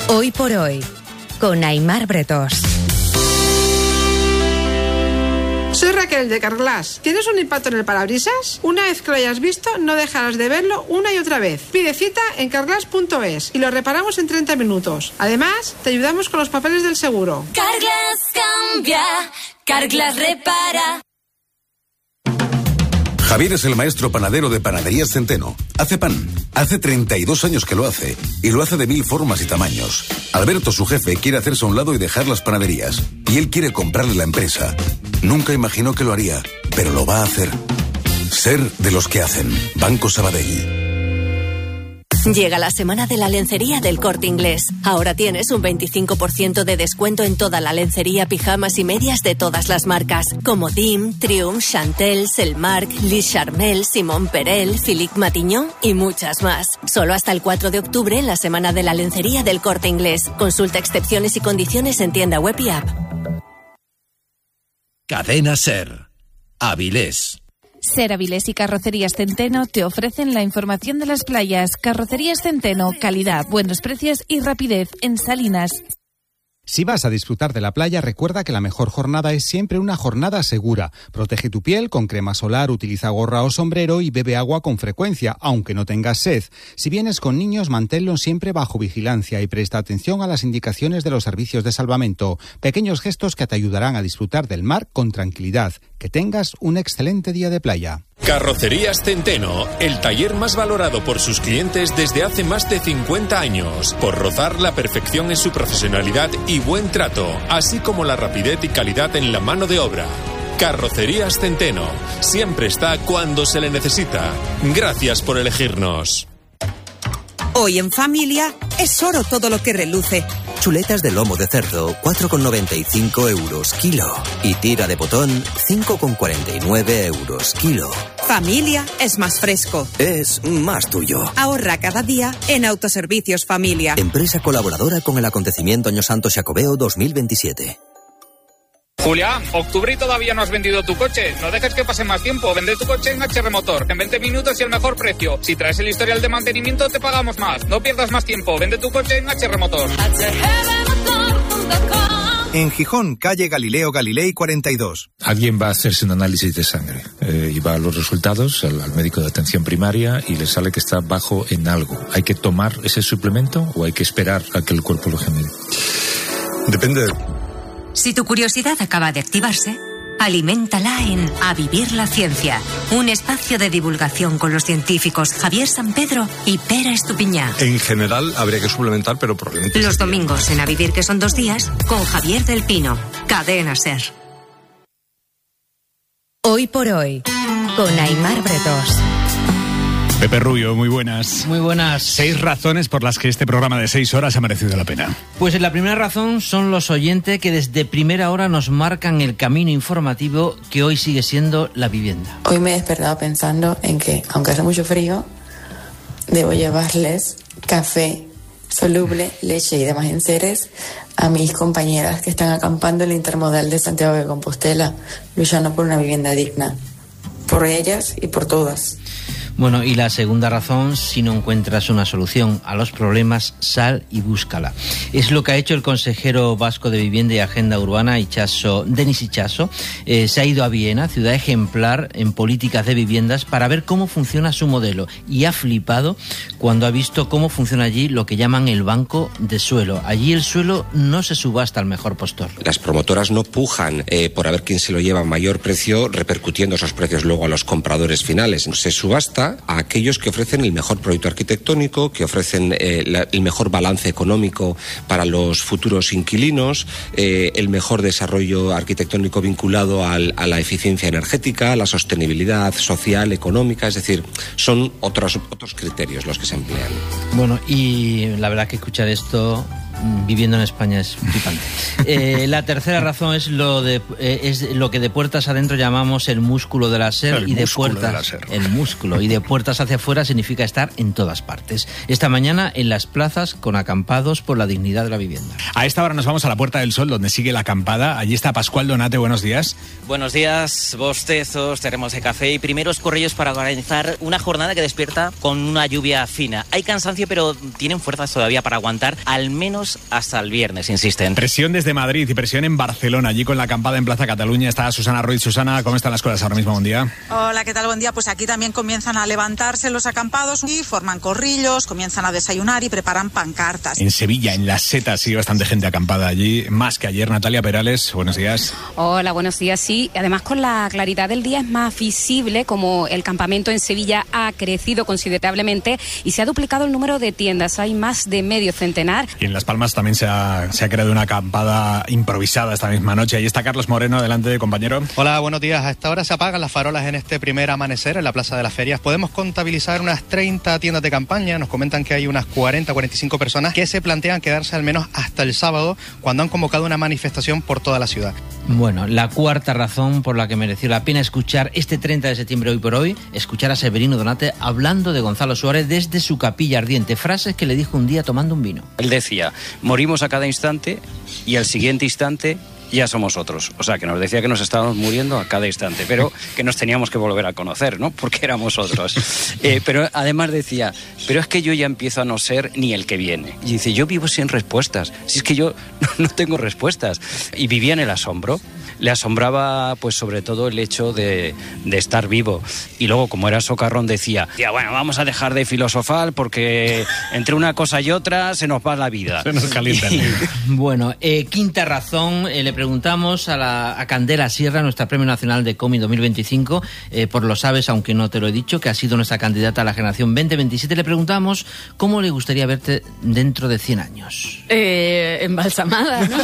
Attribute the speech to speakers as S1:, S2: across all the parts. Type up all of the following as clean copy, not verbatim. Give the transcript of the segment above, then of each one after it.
S1: Hoy por hoy, con Aimar Bretós.
S2: Soy Raquel de Carglass. ¿Tienes un impacto en el parabrisas? Una vez que lo hayas visto, no dejarás de verlo una y otra vez. Pide cita en carglass.es y lo reparamos en 30 minutos. Además, te ayudamos con los papeles del seguro.
S3: Carglass cambia, Carglass repara.
S4: Javier es el maestro panadero de Panaderías Centeno. Hace pan. Hace 32 años que lo hace. Y lo hace de 1000 formas y tamaños. Alberto, su jefe, quiere hacerse a un lado y dejar las panaderías. Y él quiere comprarle la empresa. Nunca imaginó que lo haría, pero lo va a hacer. Ser de los que hacen. Banco Sabadell.
S5: Llega la semana de la lencería del Corte Inglés. Ahora tienes un 25% de descuento en toda la lencería, pijamas y medias de todas las marcas, como Dim, Triumph, Chantel, Selmark, Lis Charmel, Simón Perel, Philippe Matignon y muchas más. Solo hasta el 4 de octubre en la semana de la lencería del Corte Inglés. Consulta excepciones y condiciones en tienda web y app.
S6: Cadena SER. Avilés.
S7: SER Avilés y Carrocerías Centeno te ofrecen la información de las playas. Carrocerías Centeno, calidad, buenos precios y rapidez en Salinas.
S8: Si vas a disfrutar de la playa, recuerda que la mejor jornada es siempre una jornada segura. Protege tu piel con crema solar, utiliza gorra o sombrero y bebe agua con frecuencia, aunque no tengas sed. Si vienes con niños, manténlos siempre bajo vigilancia y presta atención a las indicaciones de los servicios de salvamento. Pequeños gestos que te ayudarán a disfrutar del mar con tranquilidad. Que tengas un excelente día de playa.
S6: Carrocerías Centeno, el taller más valorado por sus clientes desde hace más de 50 años, por rozar la perfección en su profesionalidad y buen trato, así como la rapidez y calidad en la mano de obra. Carrocerías Centeno, siempre está cuando se le necesita. Gracias por elegirnos.
S9: Hoy en familia es oro todo lo que reluce.
S10: Chuletas de lomo de cerdo, 4,95 euros kilo. Y tira de botón, 5,49 euros kilo.
S9: Familia es más fresco.
S10: Es más tuyo.
S9: Ahorra cada día en Autoservicios Familia.
S10: Empresa colaboradora con el acontecimiento Año Santo Xacobeo 2027.
S11: Julián, octubre y todavía no has vendido tu coche. No dejes que pase más tiempo. Vende tu coche en HR Motor. En 20 minutos y el mejor precio. Si traes el historial de mantenimiento, te pagamos más. No pierdas más tiempo. Vende tu coche en HR Motor.
S12: En Gijón, calle Galileo Galilei 42.
S13: Alguien va a hacerse un análisis de sangre y va a los resultados al médico de atención primaria y le sale que está bajo en algo. ¿Hay que tomar ese suplemento o hay que esperar a que el cuerpo lo genere?
S12: Depende.
S14: Si tu curiosidad acaba de activarse, aliméntala en A Vivir la Ciencia, un espacio de divulgación con los científicos Javier Sampedro y Pera Estupiñán.
S12: En general habría que suplementar, pero probablemente...
S14: Los domingos en A Vivir, que son 2 días, con Javier del Pino. Cadena SER.
S1: Hoy por hoy, con Aimar Bretós.
S15: Pepe Rubio, muy buenas.
S16: Muy buenas.
S15: 6 razones por las que este programa de 6 horas ha merecido la pena.
S16: Pues la primera razón son los oyentes que desde primera hora nos marcan el camino informativo que hoy sigue siendo la vivienda.
S17: Hoy me he despertado pensando en que, aunque hace mucho frío, debo llevarles café soluble, leche y demás enseres a mis compañeras que están acampando en el Intermodal de Santiago de Compostela, luchando por una vivienda digna. Por ellas y por todas.
S16: Bueno, y la segunda razón, si no encuentras una solución a los problemas, sal y búscala. Es lo que ha hecho el consejero vasco de Vivienda y Agenda Urbana, Denis Itxaso. Se ha ido a Viena, ciudad ejemplar en políticas de viviendas, para ver cómo funciona su modelo. Y ha flipado cuando ha visto cómo funciona allí lo que llaman el banco de suelo. Allí el suelo no se subasta al mejor postor.
S18: Las promotoras no pujan por a ver quién se lo lleva a mayor precio, repercutiendo esos precios luego a los compradores finales. Se subasta a aquellos que ofrecen el mejor proyecto arquitectónico, que ofrecen el mejor balance económico para los futuros inquilinos, el mejor desarrollo arquitectónico vinculado a la eficiencia energética, a la sostenibilidad social, económica, es decir, son otros criterios los que se emplean.
S16: Bueno, y la verdad que escuchar esto viviendo en España es flipante. La tercera razón es lo que de puertas adentro llamamos el músculo de la SER, y de puertas el músculo, y de puertas hacia afuera significa estar en todas partes. Esta mañana en las plazas con acampados por la dignidad de la vivienda.
S15: A esta hora nos vamos a la Puerta del Sol, donde sigue la acampada. Allí está Pascual Donate, buenos días.
S19: Buenos días, bostezos, termos de café y primeros corrillos para organizar una jornada que despierta con una lluvia fina. Hay cansancio, pero tienen fuerzas todavía para aguantar al menos menos hasta el viernes, insisten.
S15: Presión desde Madrid y presión en Barcelona, allí con la acampada en Plaza Cataluña. Está Susana Ruiz. Susana, ¿cómo están las cosas ahora mismo? Buen día.
S20: Hola, ¿qué tal? Buen día. Pues aquí también comienzan a levantarse los acampados y forman corrillos, comienzan a desayunar y preparan pancartas.
S15: En Sevilla, en Las Setas, sí, bastante gente acampada allí, más que ayer. Natalia Perales, buenos días.
S21: Hola, buenos días. Sí, además con la claridad del día es más visible como el campamento en Sevilla ha crecido considerablemente y se ha duplicado el número de tiendas. Hay más de medio centenar.
S15: Y en Las Palmas también se ha creado una acampada improvisada esta misma noche. Ahí está Carlos Moreno, adelante, compañero.
S22: Hola, buenos días. A esta hora se apagan las farolas en este primer amanecer en la Plaza de las Ferias. Podemos contabilizar unas 30 tiendas de campaña. Nos comentan que hay unas 40-45 personas que se plantean quedarse al menos hasta el sábado, cuando han convocado una manifestación por toda la ciudad.
S16: Bueno, la cuarta razón por la que mereció la pena escuchar este 30 de septiembre, hoy por hoy, escuchar a Severino Donate hablando de Gonzalo Suárez desde su capilla ardiente. Frases que le dijo un día tomando un vino.
S23: Él decía, morimos a cada instante y al siguiente instante ya somos otros. O sea, que nos decía que nos estábamos muriendo a cada instante, pero que nos teníamos que volver a conocer, ¿no? Porque éramos otros. Pero además decía, pero es que yo ya empiezo a no ser ni el que viene. Y dice, yo vivo sin respuestas. Si es que yo no tengo respuestas. Y vivía en el asombro. Le asombraba, pues, sobre todo el hecho de estar vivo. Y luego, como era socarrón, decía, bueno, vamos a dejar de filosofar porque entre una cosa y otra se nos va la vida.
S15: Se nos calienta.
S16: Bueno, quinta razón, le preguntamos a Candela Sierra, nuestra Premio Nacional de Cómic 2025, por lo sabes, aunque no te lo he dicho, que ha sido nuestra candidata a la generación 2027, le preguntamos cómo le gustaría verte dentro de 100 años.
S24: Embalsamada, ¿no?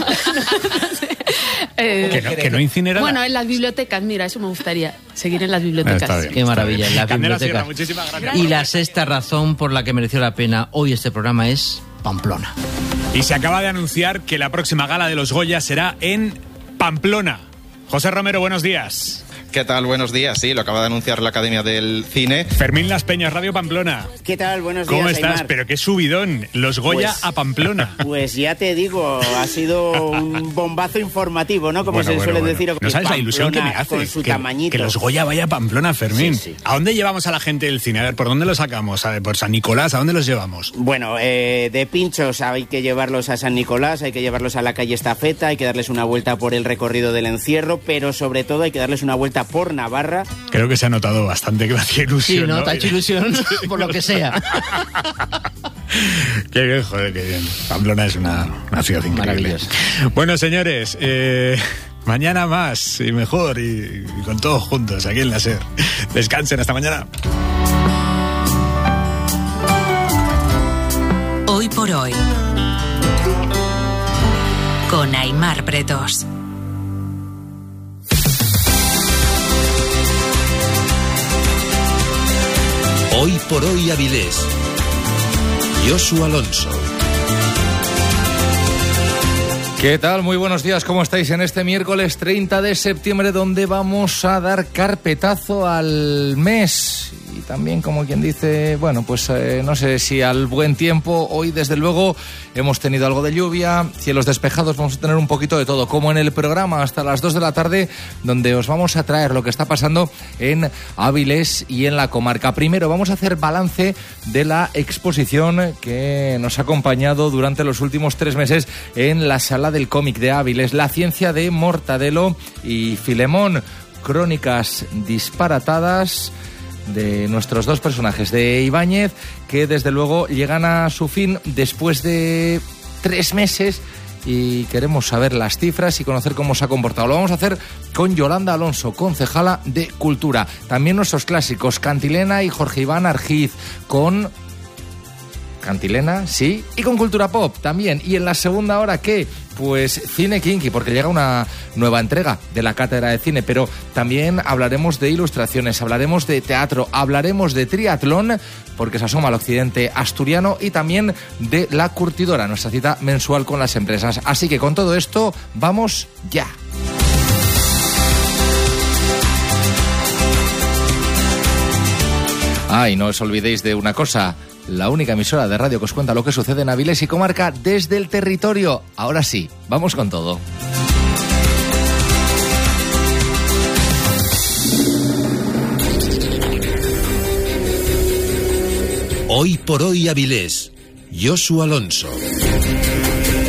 S15: Que no incinerada.
S24: Bueno, en las bibliotecas, mira, eso me gustaría, seguir en las bibliotecas.
S16: Qué maravilla, en las
S15: Candela
S16: bibliotecas.
S15: Sierra, muchísimas gracias.
S16: Y la sexta razón por la que mereció la pena hoy este programa es Pamplona.
S15: Y se acaba de anunciar que la próxima gala de los Goya será en Pamplona. José Romero, buenos días.
S25: ¿Qué tal? Buenos días. Sí, lo acaba de anunciar la Academia del Cine.
S15: Fermín Las Peñas, Radio Pamplona.
S26: ¿Qué tal? Buenos días,
S15: ¿Cómo estás?
S26: Aymar.
S15: Pero qué subidón. Los Goya
S26: Pues-
S15: a Pamplona.
S26: Pues ya te digo, ha sido un bombazo informativo, ¿no? Como se suele decir.
S15: No sabes la ilusión que me
S26: Pamplona
S15: hace.
S26: Con su
S15: que
S26: tamañito.
S15: los Goya vaya a Pamplona, Fermín.
S26: Sí, sí.
S15: ¿A dónde llevamos a la gente del cine? A ver, ¿por dónde los sacamos? A ver, ¿por San Nicolás? ¿A dónde los llevamos?
S26: Bueno, de pinchos hay que llevarlos a San Nicolás, hay que llevarlos a la calle Estafeta, hay que darles una vuelta por el recorrido del encierro, pero sobre todo hay que darles una vuelta por Navarra.
S15: Creo que se ha notado bastante que me hacía ilusión.
S16: Sí, ¿no? Te ha hecho ilusión por lo que sea.
S15: Qué bien, joder, qué bien. Pamplona es una ciudad increíble. Bueno, señores, mañana más y mejor y con todos juntos aquí en la SER. Descansen, hasta mañana.
S1: Hoy por hoy. Con Aymar Bretos.
S27: Hoy por hoy Avilés. Josu Alonso.
S28: ¿Qué tal? Muy buenos días, ¿cómo estáis en este miércoles 30 de septiembre, donde vamos a dar carpetazo al mes? Y también, como quien dice, bueno, pues no sé si al buen tiempo. Hoy, desde luego, hemos tenido algo de lluvia, cielos despejados, vamos a tener un poquito de todo, como en el programa hasta las 2 de la tarde, donde os vamos a traer lo que está pasando en Avilés y en la comarca. Primero, vamos a hacer balance de la exposición que nos ha acompañado durante los últimos 3 meses en la Sala del Cómic de Avilés, La ciencia de Mortadelo y Filemón, crónicas disparatadas de nuestros dos personajes de Ibáñez, que desde luego llegan a su fin después de 3 meses y queremos saber las cifras y conocer cómo se ha comportado. Lo vamos a hacer con Yolanda Alonso, concejala de Cultura. También nuestros clásicos, Cantilena y Jorge Iván Argiz, con Cantilena, sí, y con Cultura Pop también. Y en la segunda hora, ¿qué? Pues Cine Kinky, porque llega una nueva entrega de la Cátedra de Cine, pero también hablaremos de ilustraciones, hablaremos de teatro, hablaremos de triatlón, porque se asoma al occidente asturiano, y también de La Curtidora, nuestra cita mensual con las empresas. Así que con todo esto, vamos ya. Y no os olvidéis de una cosa, la única emisora de radio que os cuenta lo que sucede en Avilés y comarca desde el territorio. Ahora sí, vamos con todo.
S27: Hoy por hoy Avilés. Josu Alonso.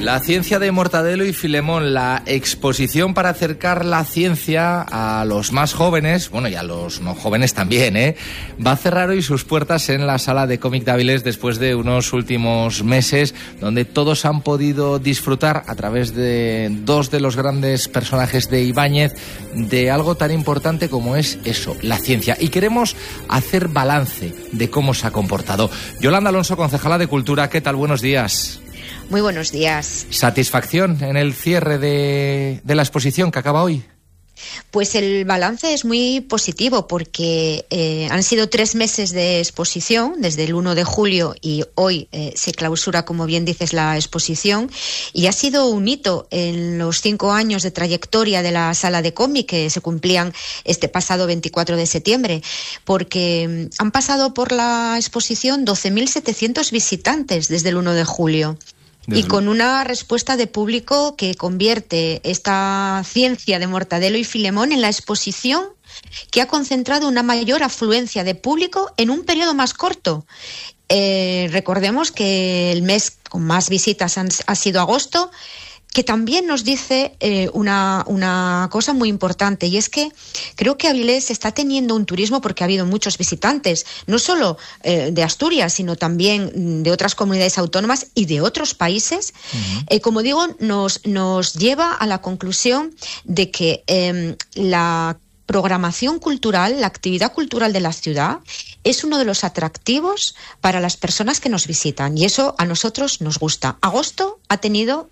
S28: La ciencia de Mortadelo y Filemón, la exposición para acercar la ciencia a los más jóvenes, bueno, y a los no jóvenes también, va a cerrar hoy sus puertas en la Sala de Cómic de Avilés después de unos últimos meses donde todos han podido disfrutar a través de dos de los grandes personajes de Ibáñez de algo tan importante como es eso, la ciencia. Y queremos hacer balance de cómo se ha comportado. Yolanda Alonso, concejala de Cultura, ¿qué tal? Buenos días.
S2: Muy buenos días.
S28: ¿Satisfacción en el cierre de la exposición que acaba hoy?
S2: Pues el balance es muy positivo porque han sido 3 meses de exposición, desde el 1 de julio y hoy se clausura, como bien dices, la exposición, y ha sido un hito en los 5 años de trayectoria de la Sala de Cómic que se cumplían este pasado 24 de septiembre, porque han pasado por la exposición 12.700 visitantes desde el 1 de julio. Y con una respuesta de público que convierte esta ciencia de Mortadelo y Filemón en la exposición que ha concentrado una mayor afluencia de público en un periodo más corto. Recordemos que el mes con más visitas ha sido agosto, que también nos dice una cosa muy importante, y es que creo que Avilés está teniendo un turismo porque ha habido muchos visitantes, no solo de Asturias, sino también de otras comunidades autónomas y de otros países. Como digo, nos lleva a la conclusión de que la programación cultural, la actividad cultural de la ciudad, es uno de los atractivos para las personas que nos visitan, y eso a nosotros nos gusta. Agosto ha tenido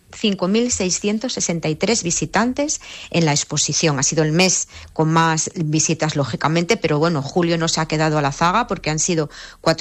S2: 5.663 visitantes en la exposición. Ha sido el mes con más visitas, lógicamente, pero bueno, julio no se ha quedado a la zaga porque han sido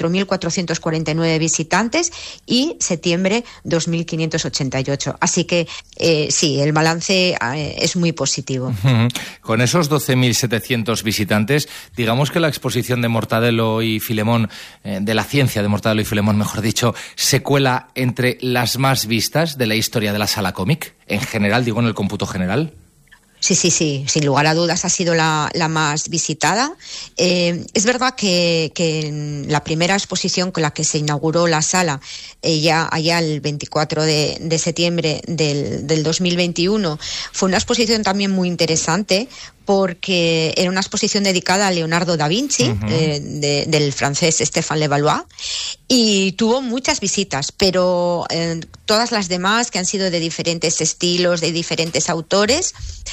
S2: 4.449 visitantes y septiembre 2.588. Así que sí, el balance es muy positivo.
S28: Con esos 12.700 visitantes, digamos que la exposición de Mortadelo y Filemón, de la ciencia de Mortadelo y Filemón, mejor dicho, se cuela entre las más vistas de la historia de la Sala Cómic, en general, digo, en el cómputo general.
S2: Sí, sin lugar a dudas ha sido la más visitada. Es verdad que en la primera exposición con la que se inauguró la sala, allá el 24 de septiembre del 2021, fue una exposición también muy interesante, porque era una exposición dedicada a Leonardo da Vinci, del francés Stéphane Le Valois, y tuvo muchas visitas, pero todas las demás, que han sido de diferentes estilos, de diferentes autores,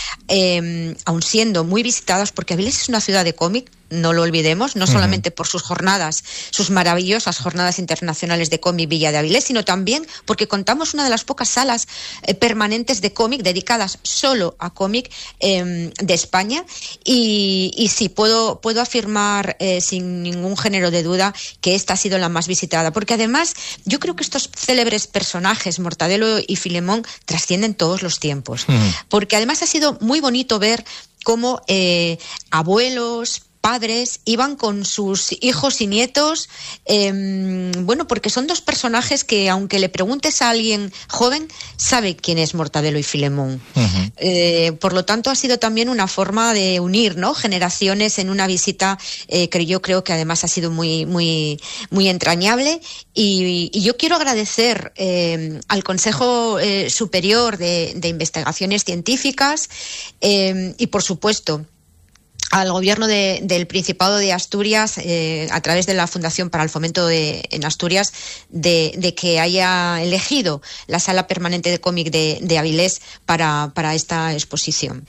S2: aun siendo muy visitadas, porque Avilés es una ciudad de cómic, no lo olvidemos, no solamente por sus jornadas, sus maravillosas jornadas internacionales de cómic Villa de Avilés, sino también porque contamos una de las pocas salas permanentes de cómic dedicadas solo a cómic de España, y sí, puedo afirmar sin ningún género de duda que esta ha sido la más visitada, porque además yo creo que estos célebres personajes, Mortadelo y Filemón, trascienden todos los tiempos, porque además ha sido muy bonito ver cómo abuelos, padres iban con sus hijos y nietos, bueno, porque son dos personajes que, aunque le preguntes a alguien joven, sabe quién es Mortadelo y Filemón. Por lo tanto, ha sido también una forma de unir, ¿no?, generaciones en una visita que yo creo que además ha sido muy entrañable. Y yo quiero agradecer al Consejo Superior de Investigaciones Científicas y, por supuesto, al Gobierno del Principado de Asturias, a través de la Fundación para el Fomento en Asturias, de que haya elegido la Sala Permanente de Cómic de Avilés para esta exposición.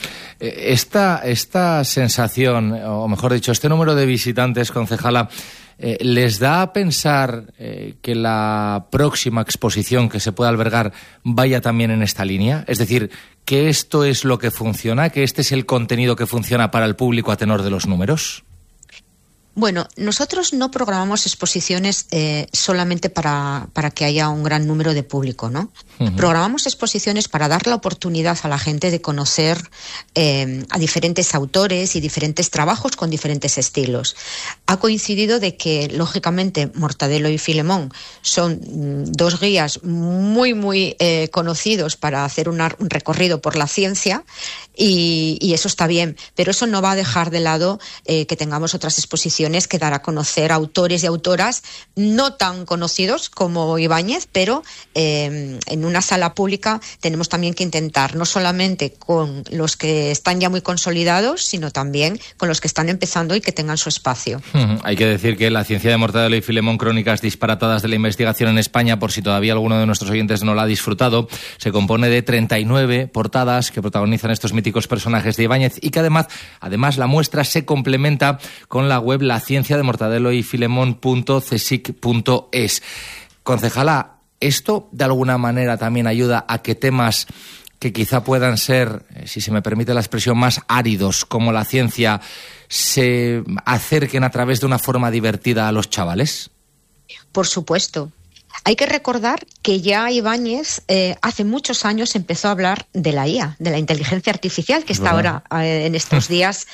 S28: Esta sensación, o mejor dicho, este número de visitantes, concejala, ¿les da a pensar que la próxima exposición que se pueda albergar vaya también en esta línea? Es decir, que esto es lo que funciona, que este es el contenido que funciona para el público a tenor de los números.
S2: Bueno, nosotros no programamos exposiciones solamente para que haya un gran número de público, ¿no? Programamos exposiciones para dar la oportunidad a la gente de conocer a diferentes autores y diferentes trabajos con diferentes estilos. Ha coincidido de que, lógicamente, Mortadelo y Filemón son dos guías muy conocidos para hacer un recorrido por la ciencia, y eso está bien, pero eso no va a dejar de lado que tengamos otras exposiciones intención es que dar a conocer autores y autoras no tan conocidos como Ibáñez, pero en una sala pública tenemos también que intentar, no solamente con los que están ya muy consolidados, sino también con los que están empezando y que tengan su espacio.
S28: Hay que decir que La ciencia de Mortadelo y Filemón, crónicas disparatadas de la investigación en España, por si todavía alguno de nuestros oyentes no la ha disfrutado, se compone de 39 portadas que protagonizan estos míticos personajes de Ibáñez y que además la muestra se complementa con la web La ciencia de Mortadelo y Filemón.csic.es. Concejala, ¿esto de alguna manera también ayuda a que temas que quizá puedan ser, si se me permite la expresión, más áridos, como la ciencia, se acerquen a través de una forma divertida a los chavales?
S2: Por supuesto. Hay que recordar que ya Ibáñez hace muchos años empezó a hablar de la IA, de la inteligencia artificial, que está ahora en estos días,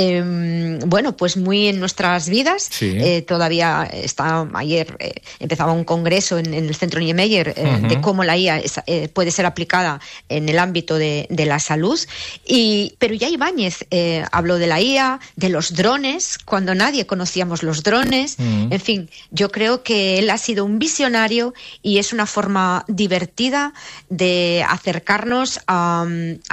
S2: pues muy en nuestras vidas. Sí. Todavía está, ayer empezaba un congreso en el Centro Niemeyer de cómo la IA puede ser aplicada en el ámbito de la salud. Pero ya Ibáñez habló de la IA, de los drones, cuando nadie conocíamos los drones. En fin, yo creo que él ha sido un visionario y es una forma divertida de acercarnos a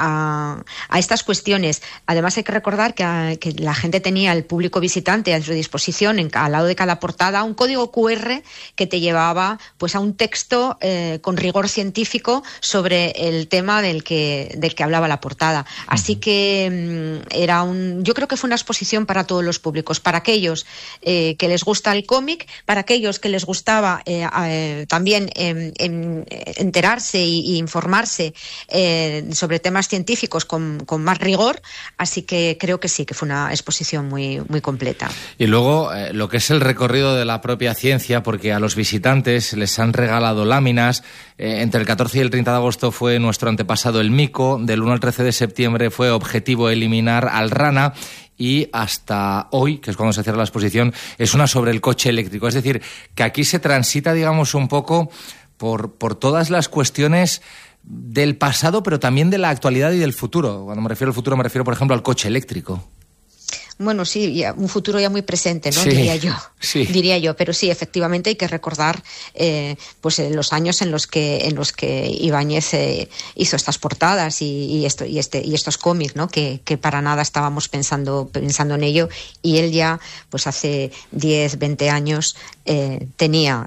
S2: estas cuestiones. Además hay que recordar que la gente tenía, el público visitante, a su disposición, al lado de cada portada, un código QR que te llevaba pues a un texto con rigor científico sobre el tema del que hablaba la portada. Así que yo creo que fue una exposición para todos los públicos, para aquellos que les gusta el cómic, para aquellos que les gustaba también enterarse e informarse sobre temas científicos con más rigor, así que creo que sí, que fue una exposición muy, muy completa.
S28: Y luego lo que es el recorrido de la propia ciencia, porque a los visitantes les han regalado láminas. Entre el 14 y el 30 de agosto fue nuestro antepasado el mico, del 1 al 13 de septiembre fue objetivo eliminar al rana, y hasta hoy, que es cuando se cierra la exposición, es una sobre el coche eléctrico. Es decir, que aquí se transita, digamos, un poco por todas las cuestiones del pasado, pero también de la actualidad y del futuro. Cuando me refiero al futuro, me refiero, por ejemplo, al coche eléctrico.
S2: Bueno, sí, ya, un futuro ya muy presente, ¿no? Sí, diría yo. Pero sí, efectivamente hay que recordar los años en los que Ibáñez hizo estas portadas y estos cómics, ¿no? Que para nada estábamos pensando en ello, y él ya pues hace 10, 20 años tenía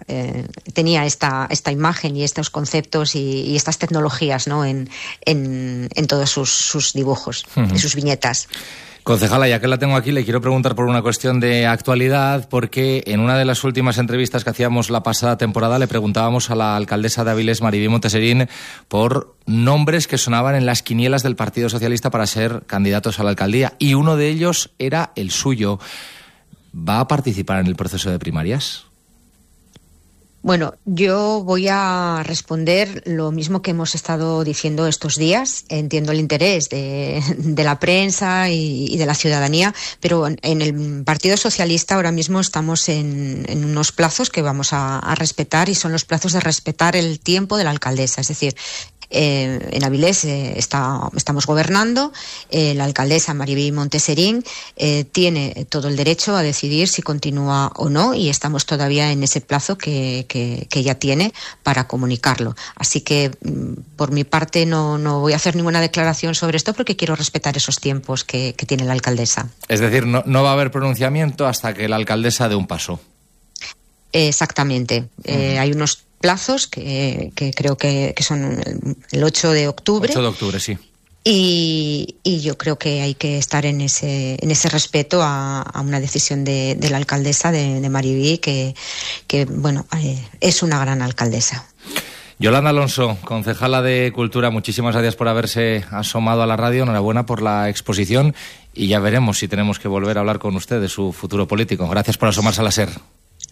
S2: esta imagen y estos conceptos y estas tecnologías, ¿no? en todos sus dibujos, y sus viñetas.
S28: Concejala, ya que la tengo aquí, le quiero preguntar por una cuestión de actualidad, porque en una de las últimas entrevistas que hacíamos la pasada temporada le preguntábamos a la alcaldesa de Avilés, Maribí Monteserín, por nombres que sonaban en las quinielas del Partido Socialista para ser candidatos a la alcaldía, y uno de ellos era el suyo. ¿Va a participar en el proceso de primarias?
S2: Bueno, yo voy a responder lo mismo que hemos estado diciendo estos días. Entiendo el interés de la prensa y de la ciudadanía, pero en el Partido Socialista ahora mismo estamos en unos plazos que vamos a respetar, y son los plazos de respetar el tiempo de la alcaldesa. Es decir, en Avilés estamos gobernando, la alcaldesa Maribí Monteserín tiene todo el derecho a decidir si continúa o no, y estamos todavía en ese plazo que ella tiene para comunicarlo. Así que por mi parte no voy a hacer ninguna declaración sobre esto, porque quiero respetar esos tiempos que tiene la alcaldesa.
S28: Es decir, no va a haber pronunciamiento hasta que la alcaldesa dé un paso.
S2: Exactamente. Hay unos plazos que creo que son el 8 de octubre.
S28: 8 de octubre, sí.
S2: Y yo creo que hay que estar en ese respeto a una decisión de la alcaldesa de Maribí, que es una gran alcaldesa.
S28: Yolanda Alonso, concejala de Cultura, muchísimas gracias por haberse asomado a la radio. Enhorabuena por la exposición, y ya veremos si tenemos que volver a hablar con usted de su futuro político. Gracias por asomarse a la SER.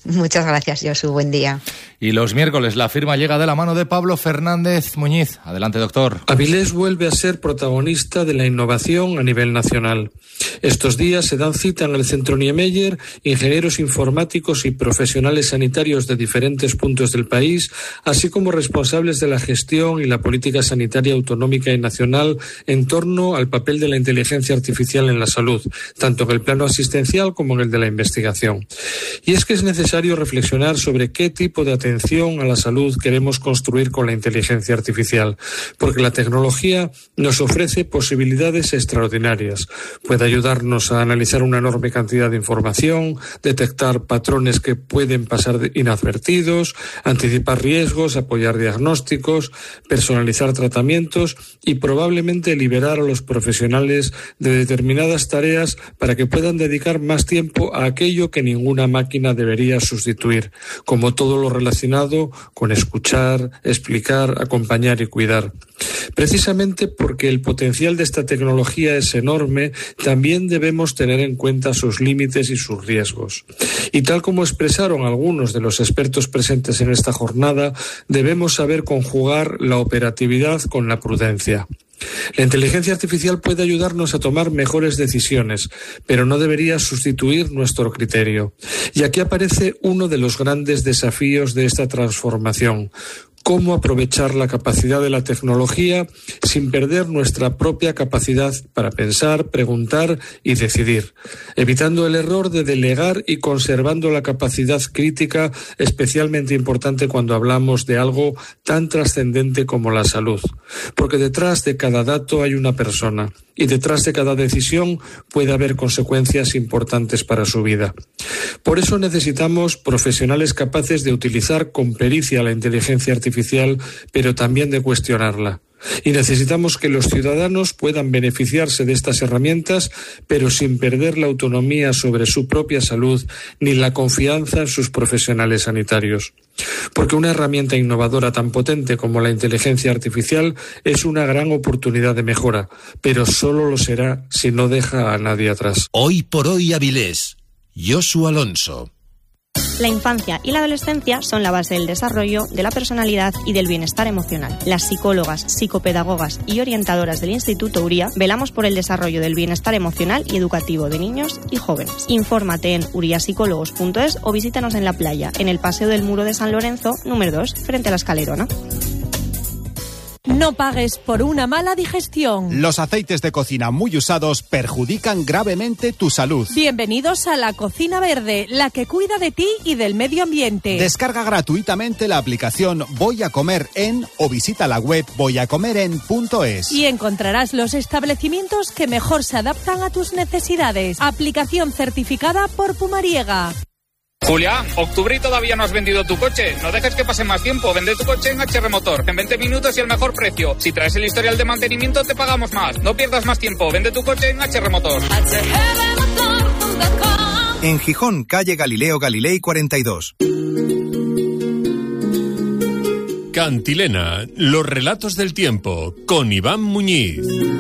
S2: Muchas gracias, Josu. Buen día.
S28: Y los miércoles la firma llega de la mano de Pablo Fernández Muñiz. Adelante, doctor.
S3: Avilés vuelve a ser protagonista de la innovación a nivel nacional. Estos días se dan cita en el Centro Niemeyer ingenieros informáticos y profesionales sanitarios de diferentes puntos del país, así como responsables de la gestión y la política sanitaria autonómica y nacional en torno al papel de la inteligencia artificial en la salud, tanto en el plano asistencial como en el de la investigación. Y es que es necesario reflexionar sobre qué tipo de atención a la salud queremos construir con la inteligencia artificial, porque la tecnología nos ofrece posibilidades extraordinarias. Puede ayudarnos a analizar una enorme cantidad de información, detectar patrones que pueden pasar inadvertidos, anticipar riesgos, apoyar diagnósticos, personalizar tratamientos y probablemente liberar a los profesionales de determinadas tareas para que puedan dedicar más tiempo a aquello que ninguna máquina debería sustituir, como todo lo relacionado con escuchar, explicar, acompañar y cuidar. Precisamente porque el potencial de esta tecnología es enorme, también debemos tener en cuenta sus límites y sus riesgos. Y tal como expresaron algunos de los expertos presentes en esta jornada, debemos saber conjugar la operatividad con la prudencia. La inteligencia artificial puede ayudarnos a tomar mejores decisiones, pero no debería sustituir nuestro criterio. Y aquí aparece uno de los grandes desafíos de esta transformación: cómo aprovechar la capacidad de la tecnología sin perder nuestra propia capacidad para pensar, preguntar y decidir, evitando el error de delegar y conservando la capacidad crítica, especialmente importante cuando hablamos de algo tan trascendente como la salud. Porque detrás de cada dato hay una persona y detrás de cada decisión puede haber consecuencias importantes para su vida. Por eso necesitamos profesionales capaces de utilizar con pericia la inteligencia artificial, pero también de cuestionarla. Y necesitamos que los ciudadanos puedan beneficiarse de estas herramientas, pero sin perder la autonomía sobre su propia salud ni la confianza en sus profesionales sanitarios. Porque una herramienta innovadora tan potente como la inteligencia artificial es una gran oportunidad de mejora, pero solo lo será si no deja a nadie atrás.
S27: Hoy por hoy Avilés. Josu Alonso.
S4: La infancia y la adolescencia son la base del desarrollo de la personalidad y del bienestar emocional. Las psicólogas, psicopedagogas y orientadoras del Instituto Uría velamos por el desarrollo del bienestar emocional y educativo de niños y jóvenes. Infórmate en uriapsicólogos.es o visítanos en la playa, en el Paseo del Muro de San Lorenzo, número 2, frente a la Escalerona.
S5: No pagues por una mala digestión.
S6: Los aceites de cocina muy usados perjudican gravemente tu salud.
S5: Bienvenidos a la Cocina Verde, la que cuida de ti y del medio ambiente.
S6: Descarga gratuitamente la aplicación Voy a Comer En o visita la web voyacomeren.es.
S5: Y encontrarás los establecimientos que mejor se adaptan a tus necesidades. Aplicación certificada por Pumariega.
S11: Julián, octubre y todavía no has vendido tu coche. No dejes que pase más tiempo. Vende tu coche en HR Motor. En 20 minutos y el mejor precio. Si traes el historial de mantenimiento, te pagamos más. No pierdas más tiempo. Vende tu coche en HR Motor.
S12: En Gijón, calle Galileo Galilei 42.
S27: Cantilena, los relatos del tiempo, con Iván Muñiz.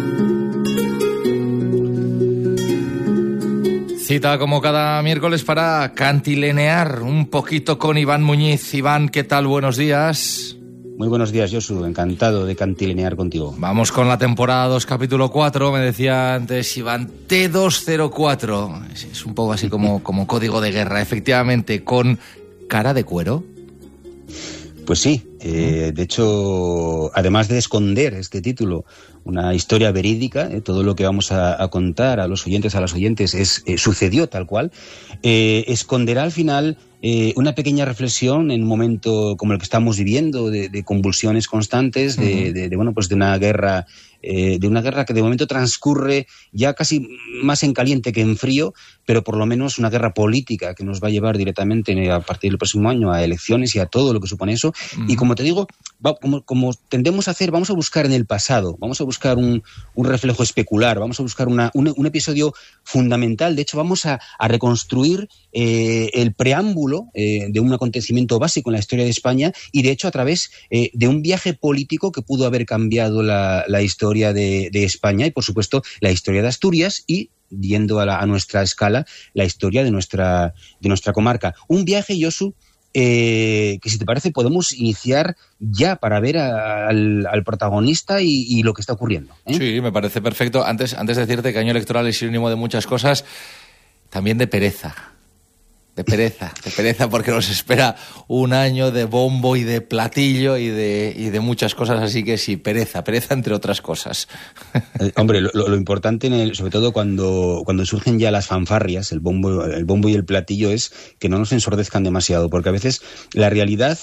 S28: Cita como cada miércoles para cantilenear un poquito con Iván Muñiz. Iván, ¿qué tal? Buenos días.
S7: Muy buenos días, Josu. Encantado de cantilenear contigo.
S28: Vamos con la temporada 2, capítulo 4. Me decía antes Iván, T204. Es un poco así como código de guerra. Efectivamente, con cara de cuero.
S7: Pues sí. De hecho, además de esconder este título, una historia verídica, todo lo que vamos a contar a los oyentes, a las oyentes, sucedió tal cual, esconderá al final una pequeña reflexión en un momento como el que estamos viviendo, de convulsiones constantes, de una guerra. De una guerra que de momento transcurre ya casi más en caliente que en frío, pero por lo menos una guerra política que nos va a llevar directamente a partir del próximo año a elecciones y a todo lo que supone eso. Y como te digo, como tendemos a hacer, vamos a buscar en el pasado, vamos a buscar un reflejo especular, vamos a buscar un episodio fundamental. De hecho, vamos a reconstruir el preámbulo de un acontecimiento básico en la historia de España y, de hecho, a través de un viaje político que pudo haber cambiado la historia de España y, por supuesto, la historia de Asturias y yendo a nuestra escala, la historia de nuestra comarca. Un viaje, Josu, que si te parece podemos iniciar ya para ver al protagonista y lo que está ocurriendo, ¿eh?
S28: Sí, me parece perfecto. Antes de decirte que año electoral es sinónimo de muchas cosas, también de pereza. De pereza, porque nos espera un año de bombo y de platillo y de muchas cosas, así que sí, pereza entre otras cosas.
S7: Hombre, lo importante, sobre todo cuando surgen ya las fanfarrias, el bombo y el platillo, es que no nos ensordezcan demasiado, porque a veces la realidad,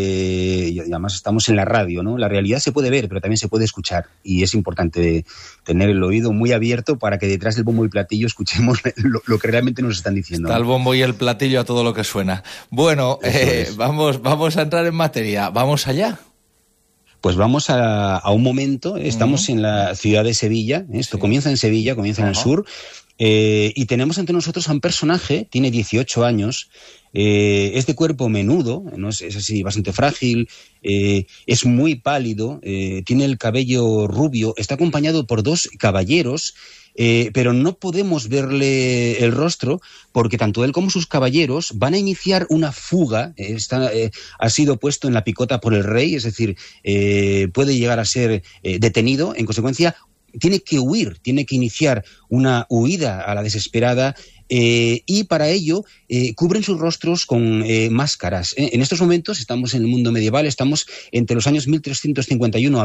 S7: y además estamos en la radio, ¿no? La realidad se puede ver, pero también se puede escuchar, y es importante tener el oído muy abierto para que detrás del bombo y platillo escuchemos lo que realmente nos están diciendo.
S28: Está el bombo y el platillo a todo lo que suena. Bueno, vamos a entrar en materia. ¿Vamos allá?
S7: Pues vamos a un momento. Estamos en la ciudad de Sevilla. Esto comienza en Sevilla, comienza en el sur. Y tenemos ante nosotros a un personaje, tiene 18 años, es de cuerpo menudo, ¿no? Es así bastante frágil, es muy pálido, tiene el cabello rubio, está acompañado por 2 caballeros, pero no podemos verle el rostro porque tanto él como sus caballeros van a iniciar una fuga. Ha sido puesto en la picota por el rey, es decir, puede llegar a ser detenido. En consecuencia, tiene que huir, tiene que iniciar una huida a la desesperada. Y para ello cubren sus rostros con máscaras. En estos momentos estamos en el mundo medieval, estamos entre los años 1351 a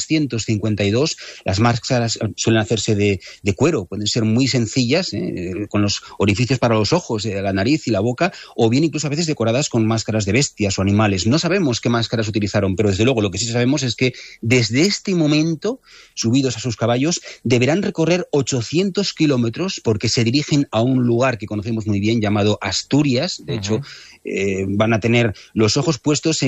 S7: 1352. Las máscaras suelen hacerse de cuero, pueden ser muy sencillas, con los orificios para los ojos, la nariz y la boca, o bien incluso a veces decoradas con máscaras de bestias o animales. No sabemos qué máscaras utilizaron, pero desde luego lo que sí sabemos es que desde este momento, subidos a sus caballos, deberán recorrer 800 kilómetros porque se dirigen a un lugar que conocemos muy bien llamado Asturias. De hecho, van a tener los ojos puestos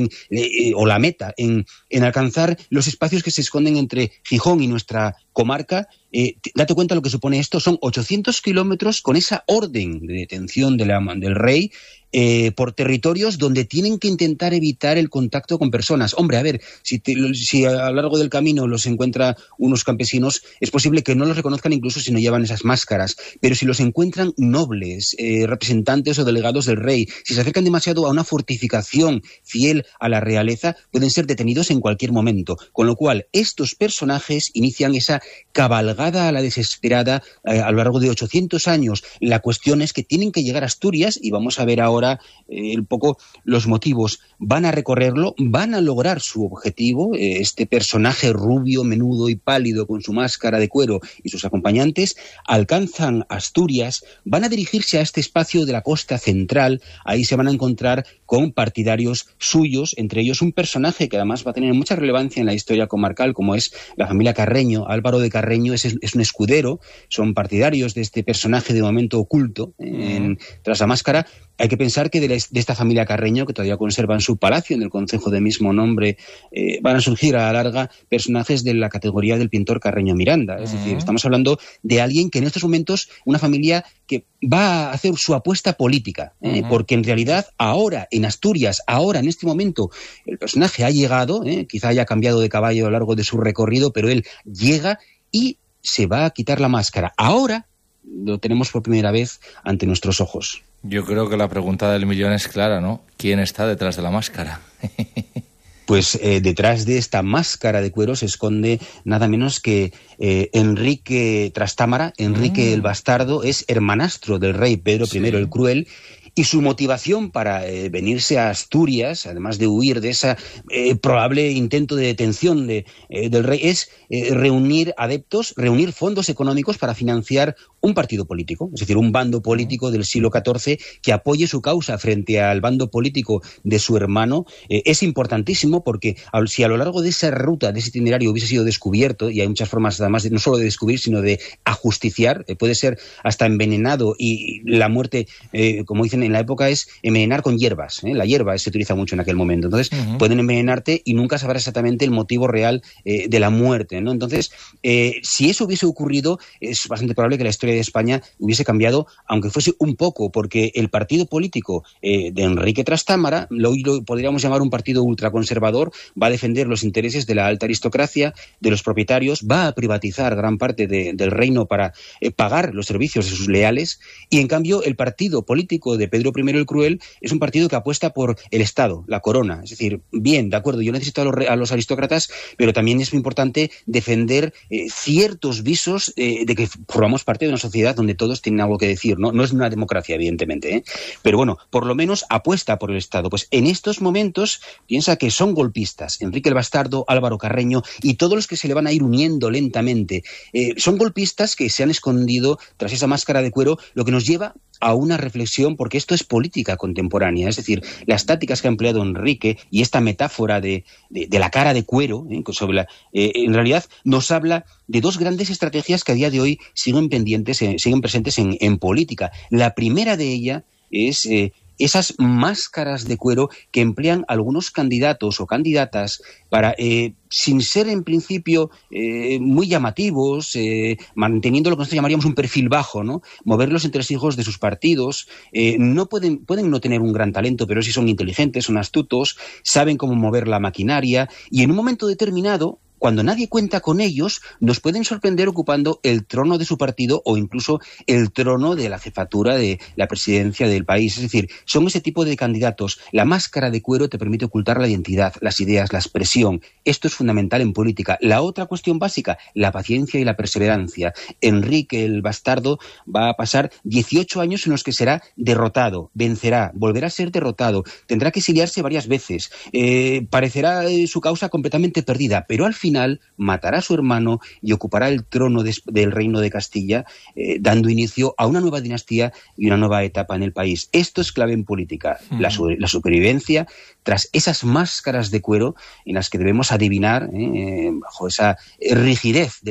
S7: o la meta en alcanzar los espacios que se esconden entre Gijón y nuestra comarca. Date cuenta lo que supone esto, son 800 kilómetros con esa orden de detención del rey, por territorios donde tienen que intentar evitar el contacto con personas. Hombre, a ver, si a lo largo del camino los encuentra unos campesinos, es posible que no los reconozcan incluso si no llevan esas máscaras, pero si los encuentran nobles, representantes o delegados del rey, si se acercan demasiado a una fortificación fiel a la realeza, pueden ser detenidos en cualquier momento, con lo cual estos personajes inician esa cabalgada a la desesperada a lo largo de 800 años. La cuestión es que tienen que llegar a Asturias y vamos a ver ahora un poco los motivos. Van a recorrerlo, van a lograr su objetivo. Este personaje rubio, menudo y pálido con su máscara de cuero y sus acompañantes alcanzan Asturias, van a dirigirse a este espacio de la costa central. Ahí se van a encontrar con partidarios suyos, entre ellos un personaje que además va a tener mucha relevancia en la historia comarcal, como es la familia Carreño. Álvaro de Carreño es un escudero, son partidarios de este personaje de momento oculto tras la máscara. Hay que pensar que de esta familia Carreño, que todavía conservan su palacio en el concejo de mismo nombre, van a surgir a la larga personajes de la categoría del pintor Carreño Miranda. Es decir, estamos hablando de alguien que en estos momentos, una familia que va a hacer su apuesta política, porque en realidad ahora, en Asturias, ahora, en este momento, el personaje ha llegado, quizá haya cambiado de caballo a lo largo de su recorrido, pero él llega y se va a quitar la máscara. Ahora lo tenemos por primera vez ante nuestros ojos.
S28: Yo creo que la pregunta del millón es clara, ¿no? ¿Quién está detrás de la máscara?
S7: Pues detrás de esta máscara de cuero se esconde nada menos que Enrique Trastámara. Enrique el Bastardo es hermanastro del rey Pedro I el Cruel. Y su motivación para venirse a Asturias, además de huir de ese probable intento de detención del rey, es reunir adeptos, reunir fondos económicos para financiar un partido político, es decir, un bando político del siglo XIV que apoye su causa frente al bando político de su hermano. Es importantísimo porque si a lo largo de esa ruta, de ese itinerario hubiese sido descubierto, y hay muchas formas además no solo de descubrir, sino de ajusticiar, puede ser hasta envenenado y la muerte, como dicen hacen en la época es envenenar con hierbas. La hierba se utiliza mucho en aquel momento. Entonces, pueden envenenarte y nunca sabrás exactamente el motivo real de la muerte, ¿no? Entonces, si eso hubiese ocurrido, es bastante probable que la historia de España hubiese cambiado, aunque fuese un poco, porque el partido político de Enrique Trastámara, lo podríamos llamar un partido ultraconservador, va a defender los intereses de la alta aristocracia, de los propietarios, va a privatizar gran parte del reino para pagar los servicios de sus leales, y en cambio el partido político de Pedro I el Cruel es un partido que apuesta por el Estado, la corona. Es decir, bien, de acuerdo, yo necesito a los aristócratas, pero también es muy importante defender ciertos visos de que formamos parte de una sociedad donde todos tienen algo que decir, ¿no? No es una democracia, evidentemente, pero bueno, por lo menos apuesta por el Estado. Pues en estos momentos piensa que son golpistas, Enrique el Bastardo, Álvaro Carreño y todos los que se le van a ir uniendo lentamente. Son golpistas que se han escondido tras esa máscara de cuero, lo que nos lleva a una reflexión, porque esto es política contemporánea, es decir, las tácticas que ha empleado Enrique y esta metáfora de la cara de cuero, en realidad nos habla de dos grandes estrategias que a día de hoy siguen presentes en política. La primera de ellas es esas máscaras de cuero que emplean algunos candidatos o candidatas para, sin ser en principio muy llamativos, manteniendo lo que nosotros llamaríamos un perfil bajo, ¿no? Mover los entresijos de sus partidos. No pueden no tener un gran talento, pero sí son inteligentes, son astutos, saben cómo mover la maquinaria, y en un momento determinado, cuando nadie cuenta con ellos, nos pueden sorprender ocupando el trono de su partido o incluso el trono de la jefatura de la presidencia del país. Es decir, son ese tipo de candidatos. La máscara de cuero te permite ocultar la identidad, las ideas, la expresión. Esto es fundamental en política. La otra cuestión básica, la paciencia y la perseverancia. Enrique el Bastardo va a pasar 18 años en los que será derrotado, vencerá, volverá a ser derrotado, tendrá que exiliarse varias veces, parecerá su causa completamente perdida, pero al final matará a su hermano y ocupará el trono del reino de Castilla, dando inicio a una nueva dinastía y una nueva etapa en el país. Esto es clave en política, la supervivencia tras esas máscaras de cuero en las que debemos adivinar, bajo esa rigidez